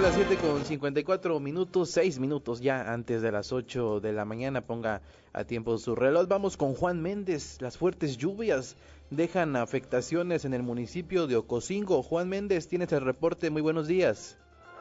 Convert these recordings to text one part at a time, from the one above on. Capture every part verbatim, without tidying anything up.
Son las siete con cincuenta y cuatro minutos, seis minutos ya antes de las ocho de la mañana. Ponga a tiempo su reloj. Vamos con Juan Méndez. Las fuertes lluvias dejan afectaciones en el municipio de Ocosingo. Juan Méndez, tienes el reporte. Muy buenos días.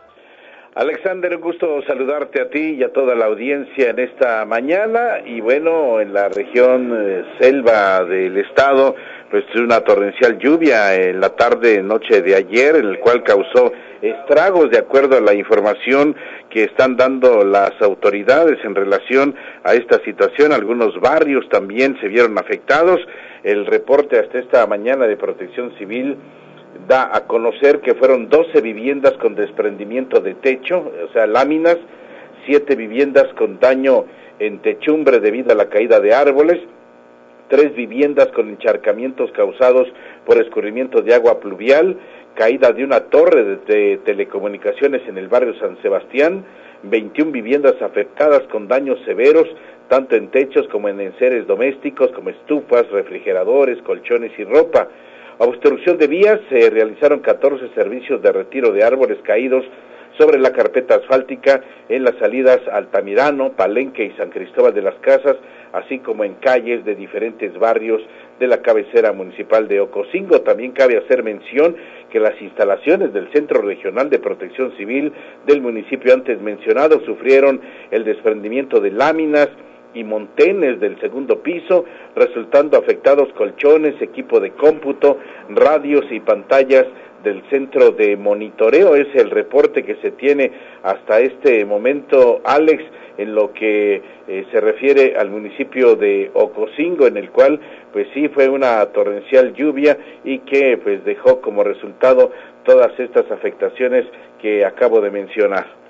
Alexander, un gusto saludarte a ti y a toda la audiencia en esta mañana. Y bueno, en la región eh, selva del estado, pues una torrencial lluvia en la tarde, noche de ayer, el cual causó estragos de acuerdo a la información que están dando las autoridades en relación a esta situación. Algunos barrios también se vieron afectados. El reporte hasta esta mañana de Protección Civil da a conocer que fueron doce viviendas con desprendimiento de techo, o sea, láminas, siete viviendas con daño en techumbre debido a la caída de árboles, tres viviendas con encharcamientos causados por escurrimiento de agua pluvial, caída de una torre de, de telecomunicaciones en el barrio San Sebastián, veintiuna viviendas afectadas con daños severos, tanto en techos como en enseres domésticos, como estufas, refrigeradores, colchones y ropa. Obstrucción de vías, se realizaron catorce servicios de retiro de árboles caídos sobre la carpeta asfáltica en las salidas Altamirano, Palenque y San Cristóbal de las Casas, así como en calles de diferentes barrios de la cabecera municipal de Ocosingo. También cabe hacer mención que las instalaciones del Centro Regional de Protección Civil del municipio antes mencionado sufrieron el desprendimiento de láminas y montenes del segundo piso, resultando afectados colchones, equipo de cómputo, radios y pantallas del centro de monitoreo. Es el reporte que se tiene hasta este momento, Alex, en lo que eh, se refiere al municipio de Ocosingo, en el cual pues sí fue una torrencial lluvia y que pues dejó como resultado todas estas afectaciones que acabo de mencionar.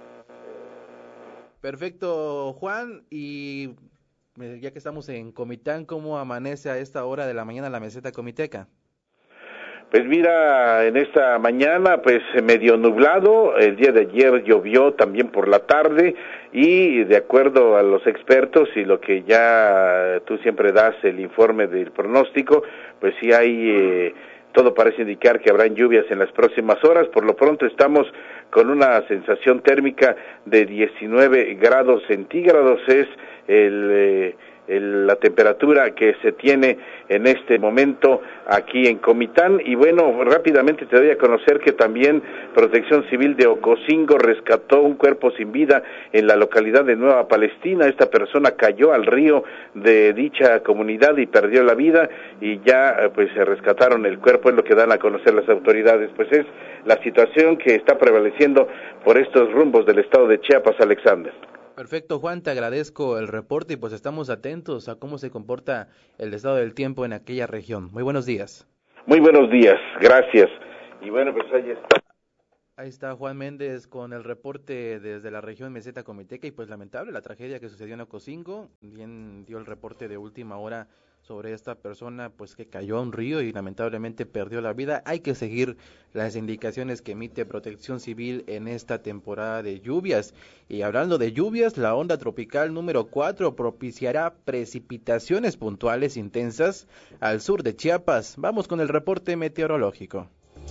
Perfecto, Juan, y ya que estamos en Comitán, ¿cómo amanece a esta hora de la mañana la meseta comiteca? Pues mira, en esta mañana pues medio nublado, el día de ayer llovió también por la tarde y de acuerdo a los expertos y lo que ya tú siempre das el informe del pronóstico, pues sí hay... Eh, todo parece indicar que habrán lluvias en las próximas horas. Por lo pronto estamos con una sensación térmica de diecinueve grados centígrados, es el, eh, el, la temperatura que se tiene en este momento aquí en Comitán. Y bueno, rápidamente te doy a conocer que también Protección Civil de Ocosingo rescató un cuerpo sin vida en la localidad de Nueva Palestina. Esta persona cayó al río de dicha comunidad y perdió la vida, y ya pues se rescataron el cuerpo, es lo que dan a conocer las autoridades. Pues es la situación que está prevaleciendo por estos rumbos del estado de Chiapas, Alexander. Perfecto, Juan, te agradezco el reporte y pues estamos atentos a cómo se comporta el estado del tiempo en aquella región. Muy buenos días. Muy buenos días, gracias. Y bueno, pues ahí está. Ahí está Juan Méndez con el reporte desde la región meseta comiteca y pues lamentable la tragedia que sucedió en Ocosingo. Bien dio el reporte de última hora sobre esta persona pues que cayó a un río y lamentablemente perdió la vida. Hay que seguir las indicaciones que emite Protección Civil en esta temporada de lluvias. Y hablando de lluvias, la onda tropical número cuatro propiciará precipitaciones puntuales intensas al sur de Chiapas. Vamos con el reporte meteorológico.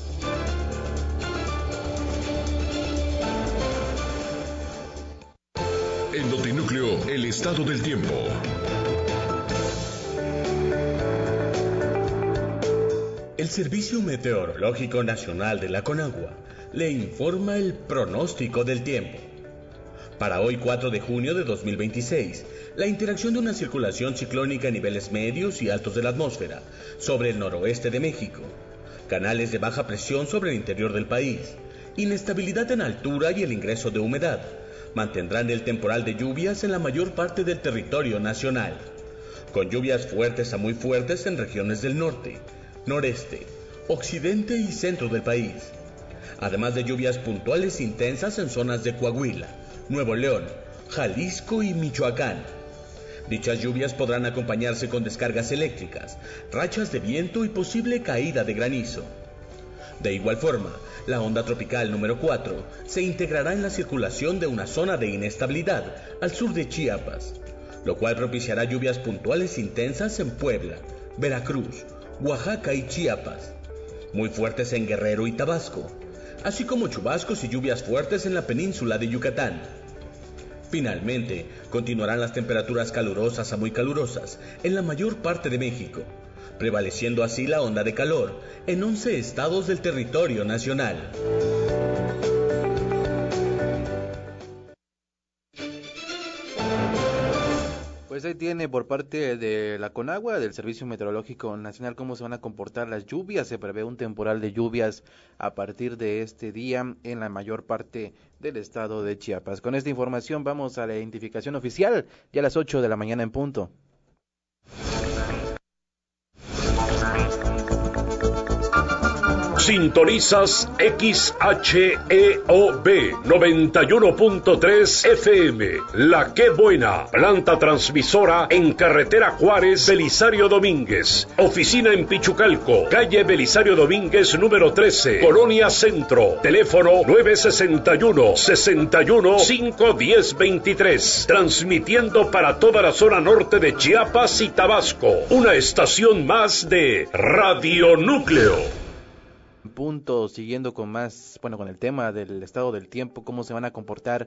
En Notinúcleo, el estado del tiempo. El Servicio Meteorológico Nacional de la Conagua le informa el pronóstico del tiempo. Para hoy cuatro de junio de dos mil veintiséis, la interacción de una circulación ciclónica a niveles medios y altos de la atmósfera sobre el noroeste de México, canales de baja presión sobre el interior del país, inestabilidad en altura y el ingreso de humedad, mantendrán el temporal de lluvias en la mayor parte del territorio nacional, con lluvias fuertes a muy fuertes en regiones del norte, noreste, occidente y centro del país, además de lluvias puntuales intensas en zonas de Coahuila, Nuevo León, Jalisco y Michoacán. Dichas lluvias podrán acompañarse con descargas eléctricas, rachas de viento y posible caída de granizo. De igual forma, la onda tropical número cuatro se integrará en la circulación de una zona de inestabilidad al sur de Chiapas, lo cual propiciará lluvias puntuales intensas en Puebla, Veracruz, Oaxaca y Chiapas, muy fuertes en Guerrero y Tabasco, así como chubascos y lluvias fuertes en la península de Yucatán. Finalmente, continuarán las temperaturas calurosas a muy calurosas en la mayor parte de México, prevaleciendo así la onda de calor en once estados del territorio nacional. Pues ahí tiene por parte de la Conagua, del Servicio Meteorológico Nacional, cómo se van a comportar las lluvias. Se prevé un temporal de lluvias a partir de este día en la mayor parte del estado de Chiapas. Con esta información vamos a la identificación oficial, ya a las ocho de la mañana en punto. Sintonizas X H E O B noventa y uno punto tres F M, La Qué Buena, planta transmisora en carretera Juárez, Belisario Domínguez, oficina en Pichucalco, calle Belisario Domínguez número trece, Colonia Centro, teléfono nueve sesenta y uno, sesenta y uno, cinco diez veintitrés, transmitiendo para toda la zona norte de Chiapas y Tabasco, una estación más de Radio Núcleo. Punto, siguiendo con más, bueno, con el tema del estado del tiempo, cómo se van a comportar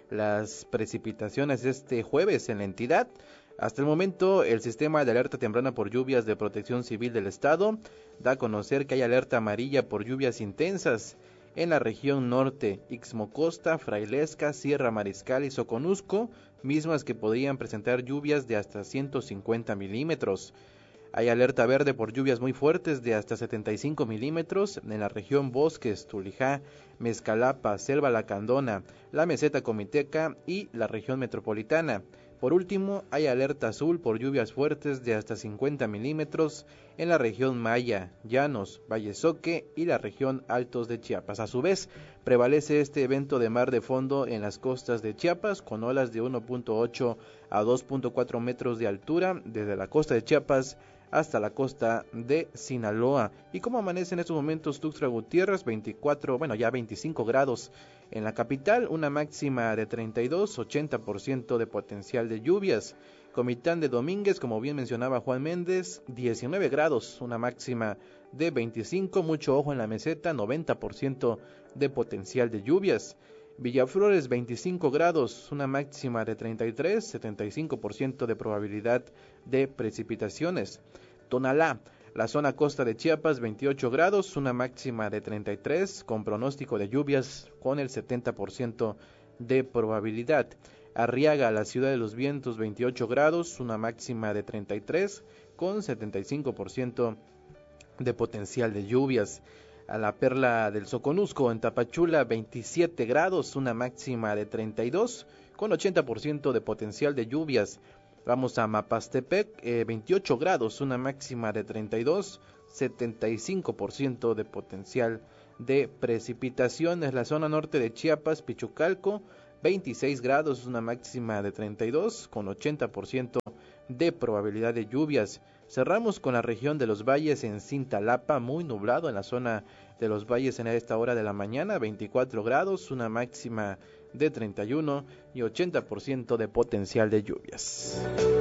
las precipitaciones este jueves en la entidad. Hasta el momento, el sistema de alerta temprana por lluvias de Protección Civil del estado da a conocer que hay alerta amarilla por lluvias intensas en la región norte, Ixmocosta, Frailesca, Sierra Mariscal y Soconusco, mismas que podrían presentar lluvias de hasta ciento cincuenta milímetros. Hay alerta verde por lluvias muy fuertes de hasta setenta y cinco milímetros en la región Bosques, Tulijá, Mezcalapa, Selva Lacandona, la Meseta Comiteca y la región metropolitana. Por último, hay alerta azul por lluvias fuertes de hasta cincuenta milímetros en la región Maya, Llanos, Vallesoque y la región Altos de Chiapas. A su vez, prevalece este evento de mar de fondo en las costas de Chiapas con olas de uno punto ocho a dos punto cuatro metros de altura desde la costa de Chiapas hasta la costa de Sinaloa. ¿Y cómo amanece en estos momentos Tuxtla Gutiérrez? veinticuatro, bueno ya veinticinco grados en la capital, una máxima de treinta y dos, ochenta por ciento de potencial de lluvias. Comitán de Domínguez, como bien mencionaba Juan Méndez, diecinueve grados, una máxima de veinticinco, mucho ojo en la meseta, noventa por ciento de potencial de lluvias. Villaflores, veinticinco grados, una máxima de treinta y tres, setenta y cinco por ciento de probabilidad de precipitaciones. Tonalá, la zona costa de Chiapas, veintiocho grados, una máxima de treinta y tres, con pronóstico de lluvias con el setenta por ciento de probabilidad. Arriaga, la ciudad de los vientos, veintiocho grados, una máxima de treinta y tres, con setenta y cinco por ciento de potencial de lluvias. A la Perla del Soconusco, en Tapachula, veintisiete grados, una máxima de treinta y dos, con ochenta por ciento de potencial de lluvias. Vamos a Mapastepec, eh, veintiocho grados, una máxima de treinta y dos, setenta y cinco por ciento de potencial de precipitaciones. La zona norte de Chiapas, Pichucalco, veintiséis grados, una máxima de treinta y dos, con ochenta por ciento de probabilidad de lluvias. Cerramos con la región de los valles en Cintalapa, muy nublado en la zona de los valles en esta hora de la mañana, veinticuatro grados, una máxima de treinta y uno y ochenta por ciento de potencial de lluvias.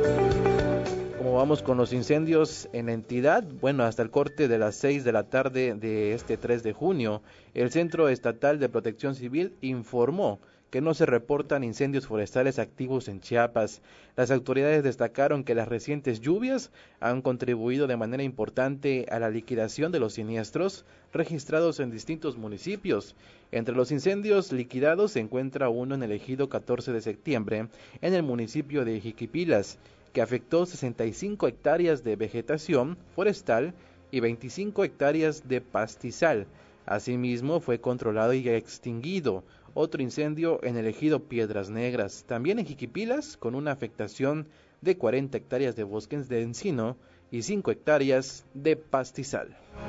¿Cómo vamos con los incendios en la entidad? Bueno, hasta el corte de las seis de la tarde de este tres de junio, el Centro Estatal de Protección Civil informó que no se reportan incendios forestales activos en Chiapas. Las autoridades destacaron que las recientes lluvias han contribuido de manera importante a la liquidación de los siniestros registrados en distintos municipios. Entre los incendios liquidados se encuentra uno en el ejido catorce de septiembre, en el municipio de Jiquipilas, que afectó sesenta y cinco hectáreas de vegetación forestal y veinticinco hectáreas de pastizal. Asimismo, fue controlado y extinguido otro incendio en el ejido Piedras Negras, también en Jiquipilas, con una afectación de cuarenta hectáreas de bosques de encino y cinco hectáreas de pastizal.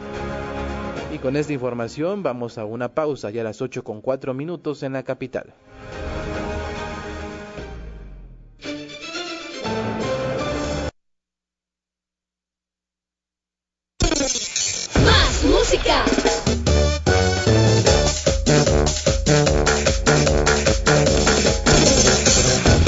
Y con esta información vamos a una pausa, ya a las ocho con cuatro minutos en la capital. Más música.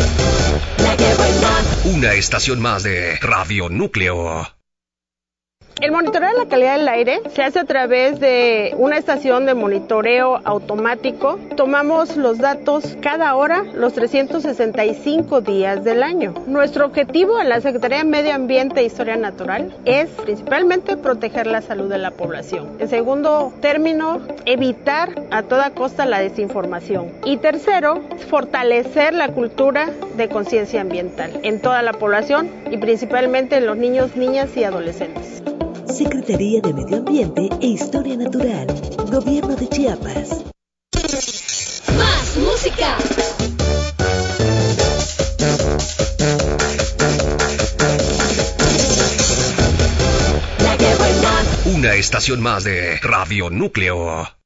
Una estación más de Radio Núcleo. El monitoreo de la calidad del aire se hace a través de una estación de monitoreo automático. Tomamos los datos cada hora, los trescientos sesenta y cinco días del año. Nuestro objetivo en la Secretaría de Medio Ambiente e Historia Natural es principalmente proteger la salud de la población. En segundo término, evitar a toda costa la desinformación. Y tercero, fortalecer la cultura de conciencia ambiental en toda la población y principalmente en los niños, niñas y adolescentes. Secretaría de Medio Ambiente e Historia Natural, Gobierno de Chiapas. Más música. Una estación más de Radio Núcleo.